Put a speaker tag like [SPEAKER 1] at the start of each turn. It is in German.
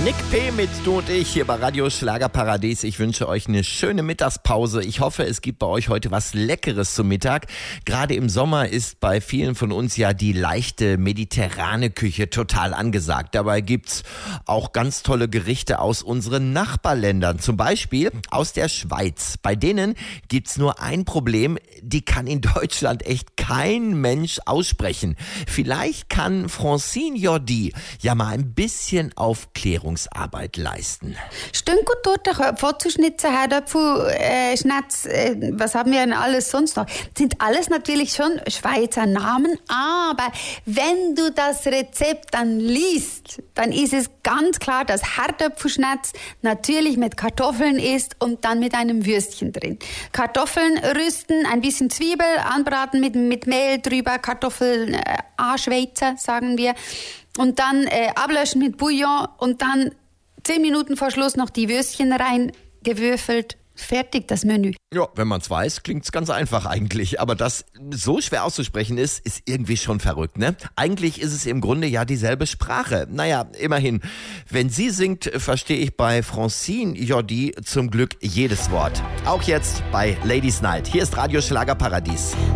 [SPEAKER 1] Nick P. mit Du und ich hier bei Radio Schlagerparadies. Ich wünsche euch eine schöne Mittagspause. Ich hoffe, es gibt bei euch heute was Leckeres zum Mittag. Gerade im Sommer ist bei vielen von uns ja die leichte mediterrane Küche total angesagt. Dabei gibt's auch ganz tolle Gerichte aus unseren Nachbarländern. Zum Beispiel aus der Schweiz. Bei denen gibt's nur ein Problem. Die kann in Deutschland echt kein Mensch aussprechen. Vielleicht kann Francine Jordi ja mal ein bisschen Aufklärungsarbeit leisten.
[SPEAKER 2] Stünkeltorte, Pfotzenschnitzel, Herdöpfel, Schnetz, was haben wir denn alles sonst noch? Sind alles natürlich schon Schweizer Namen, aber wenn du das Rezept dann liest, dann ist es ganz klar, dass Herdöpfelschnetz natürlich mit Kartoffeln ist und dann mit einem Würstchen drin. Kartoffeln rüsten, ein bisschen Zwiebel anbraten mit Mehl drüber, Kartoffeln anschweizen, sagen wir. Und dann ablöschen mit Bouillon und dann 10 Minuten vor Schluss noch die Würstchen rein, gewürfelt. Fertig, das Menü.
[SPEAKER 1] Ja, wenn man es weiß, klingt es ganz einfach eigentlich. Aber dass so schwer auszusprechen ist irgendwie schon verrückt, ne? Eigentlich ist es im Grunde ja dieselbe Sprache. Naja, immerhin. Wenn sie singt, verstehe ich bei Francine Jordi zum Glück jedes Wort. Auch jetzt bei Ladies Night. Hier ist Radio Schlagerparadies.